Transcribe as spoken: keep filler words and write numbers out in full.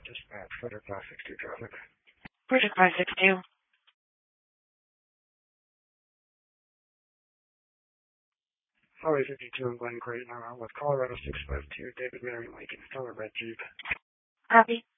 Dispatch, Frederick five six two traffic. Frederick five six two. Highway fifty-two in Glen Creighton, uh, with Colorado six five two, David Marion Lincoln, color red Jeep. Copy.